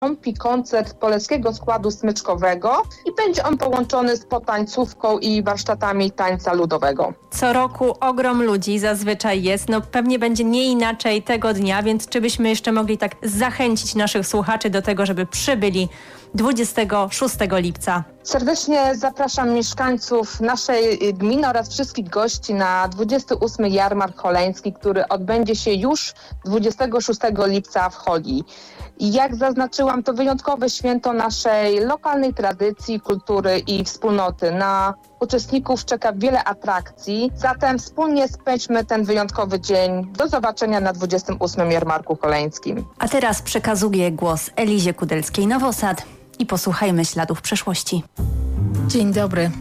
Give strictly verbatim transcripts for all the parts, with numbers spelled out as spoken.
nastąpi koncert poleckiego składu smyczkowego i będzie on połączony z potańcówką i warsztatami tańca ludowego. Co roku ogrom ludzi zazwyczaj jest, no pewnie będzie nie inaczej tego dnia, więc czy byśmy jeszcze mogli tak zachęcić naszych słuchaczy do tego, żeby przybyli dwudziestego szóstego lipca. Serdecznie zapraszam mieszkańców naszej gminy oraz wszystkich gości na dwudziesty ósmy Jarmark Choleński, który odbędzie się już dwudziestego szóstego lipca w Choli. I jak zaznaczyłam, to wyjątkowe święto naszej lokalnej tradycji, kultury i wspólnoty. Na uczestników czeka wiele atrakcji, zatem wspólnie spędźmy ten wyjątkowy dzień. Do zobaczenia na dwudziestym ósmym Jarmarku Choleńskim. A teraz przekazuję głos Elizie Kudelskiej-Nowosad i posłuchajmy śladów przeszłości. Dzień dobry.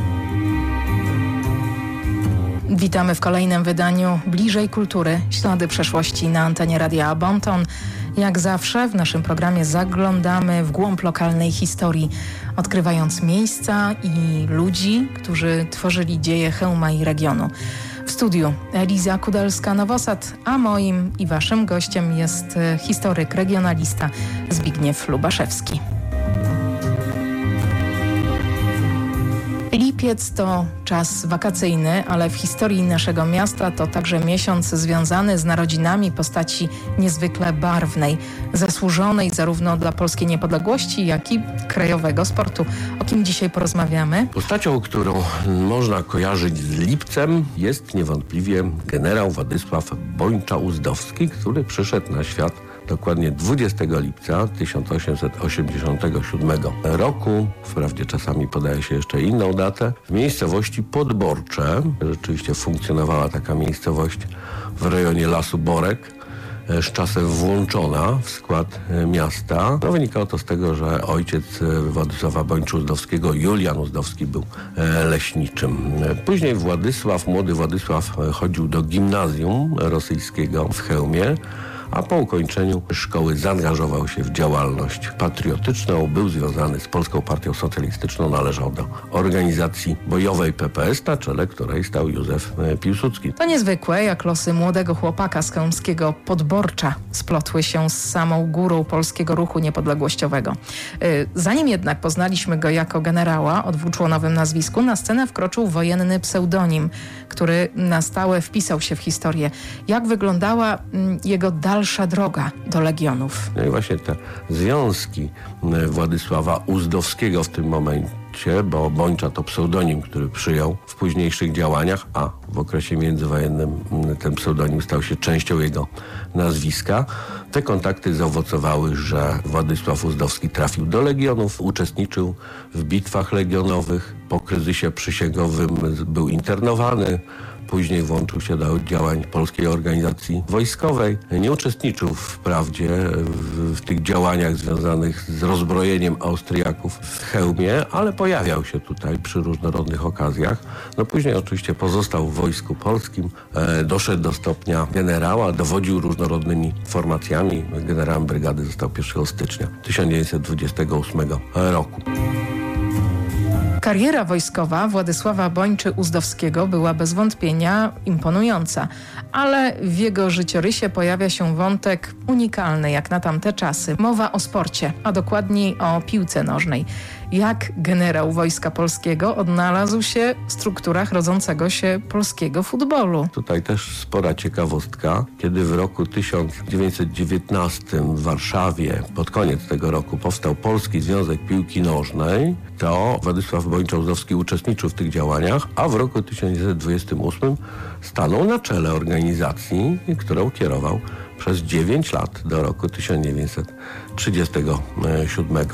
Witamy w kolejnym wydaniu Bliżej Kultury. Ślady przeszłości na antenie Radia Bonton. Jak zawsze w naszym programie zaglądamy w głąb lokalnej historii, odkrywając miejsca i ludzi, którzy tworzyli dzieje Chełma i regionu. W studiu Eliza Kudelska-Nowosad, a moim i waszym gościem jest historyk, regionalista Zbigniew Lubaszewski. Lipiec to czas wakacyjny, ale w historii naszego miasta to także miesiąc związany z narodzinami postaci niezwykle barwnej, zasłużonej zarówno dla polskiej niepodległości, jak i krajowego sportu. O kim dzisiaj porozmawiamy? Postacią, którą można kojarzyć z lipcem, jest niewątpliwie generał Władysław Bończa-Uzdowski, który przyszedł na świat dokładnie dwudziestego lipca tysiąc osiemset osiemdziesiątego siódmego roku, wprawdzie czasami podaje się jeszcze inną datę, w miejscowości Podborcze. Rzeczywiście funkcjonowała taka miejscowość w rejonie Lasu Borek, z czasem włączona w skład miasta. No, wynikało to z tego, że ojciec Władysława Bończy-Uzdowskiego, Julian Uzdowski, był leśniczym. Później Władysław, młody Władysław chodził do gimnazjum rosyjskiego w Chełmie, a po ukończeniu szkoły zaangażował się w działalność patriotyczną, był związany z Polską Partią Socjalistyczną, należał do organizacji bojowej P P S, na czele której stał Józef Piłsudski. To niezwykłe, jak losy młodego chłopaka z chełmskiego Podborcza splotły się z samą górą polskiego ruchu niepodległościowego. Zanim jednak poznaliśmy go jako generała o dwuczłonowym nazwisku, na scenę wkroczył wojenny pseudonim, który na stałe wpisał się w historię. Jak wyglądała jego dalsza dalsza droga do Legionów? No i właśnie te związki Władysława Uzdowskiego w tym momencie, bo Bończa to pseudonim, który przyjął w późniejszych działaniach, a w okresie międzywojennym ten pseudonim stał się częścią jego nazwiska. Te kontakty zaowocowały, że Władysław Uzdowski trafił do Legionów, uczestniczył w bitwach legionowych. Po kryzysie przysięgowym był internowany. Później włączył się do działań Polskiej Organizacji Wojskowej. Nie uczestniczył wprawdzie w, w tych działaniach związanych z rozbrojeniem Austriaków w Chełmie, ale pojawiał się tutaj przy różnorodnych okazjach. No później oczywiście pozostał w Wojsku Polskim, e, doszedł do stopnia generała, dowodził różnorodnymi formacjami. Generałem brygady został pierwszego stycznia tysiąc dziewięćset dwudziestego ósmego roku. Kariera wojskowa Władysława Bończy-Uzdowskiego była bez wątpienia imponująca, ale w jego życiorysie pojawia się wątek unikalny jak na tamte czasy. Mowa o sporcie, a dokładniej o piłce nożnej. Jak generał Wojska Polskiego odnalazł się w strukturach rodzącego się polskiego futbolu? Tutaj też spora ciekawostka. Kiedy w roku tysiąc dziewięćset dziewiętnastym w Warszawie pod koniec tego roku powstał Polski Związek Piłki Nożnej, to Władysław Bończa-Uzdowski uczestniczył w tych działaniach, a w roku tysiąc dziewięćset dwudziestym ósmym stanął na czele organizacji, którą kierował przez dziewięć lat do roku tysiąc dziewięćset trzydziestego siódmego.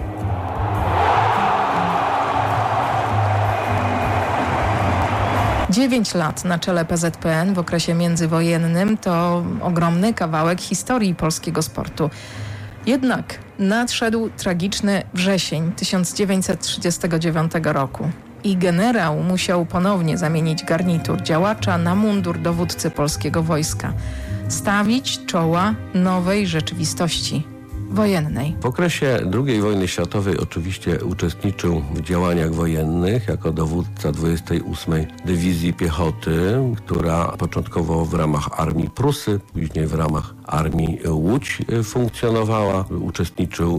Dziewięć lat na czele P Z P N w okresie międzywojennym to ogromny kawałek historii polskiego sportu. Jednak nadszedł tragiczny wrzesień tysiąc dziewięćset trzydziestego dziewiątego roku i generał musiał ponownie zamienić garnitur działacza na mundur dowódcy polskiego wojska. Stawić czoła nowej rzeczywistości. wojennej. W okresie drugiej wojny światowej oczywiście uczestniczył w działaniach wojennych jako dowódca dwudziestej ósmej Dywizji Piechoty, która początkowo w ramach Armii Prusy, później w ramach Armii Łódź funkcjonowała. Uczestniczył